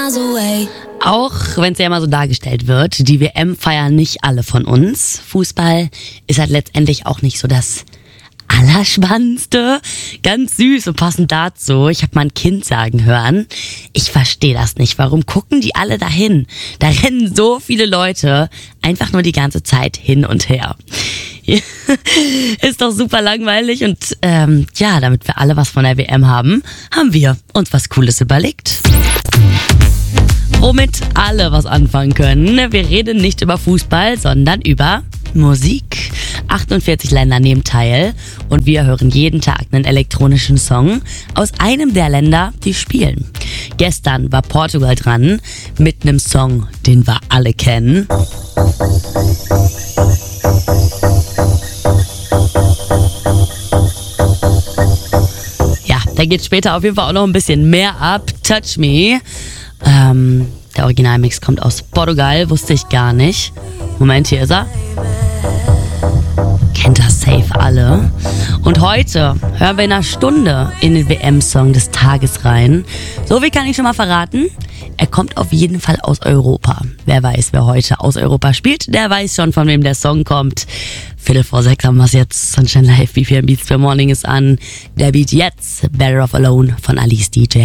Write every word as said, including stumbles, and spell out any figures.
miles away. Auch wenn es ja immer so dargestellt wird, die W M feiern nicht alle von uns. Fußball ist halt letztendlich auch nicht so das Allerspannendste. Ganz süß und passend dazu, ich habe mal ein Kind sagen hören, ich verstehe das nicht. Warum gucken die alle dahin? Da rennen so viele Leute einfach nur die ganze Zeit hin und her. Ist doch super langweilig und ähm, ja, damit wir alle was von der W M haben, haben wir uns was Cooles überlegt. Womit alle was anfangen können. Wir reden nicht über Fußball, sondern über Musik. achtundvierzig Länder nehmen teil und wir hören jeden Tag einen elektronischen Song aus einem der Länder, die spielen. Gestern war Portugal dran mit einem Song, den wir alle kennen. Ja, da geht später auf jeden Fall auch noch ein bisschen mehr ab. Touch Me. Ähm, der Originalmix kommt aus Portugal, wusste ich gar nicht. Moment, hier ist er. Kennt das safe alle. Und heute hören wir in einer Stunde in den W M-Song des Tages rein. So viel kann ich schon mal verraten. Er kommt auf jeden Fall aus Europa. Wer weiß, wer heute aus Europa spielt, der weiß schon, von wem der Song kommt. Viertel vor sechs haben wir es jetzt. Sunshine Live, B P M Beats per Morning ist an. Der Beat jetzt, Better Off Alone von Alice D J.